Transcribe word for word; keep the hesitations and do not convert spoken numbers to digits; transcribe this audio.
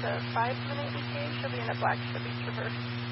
a five minute E T A. She'll be in a black Chevy Traverse.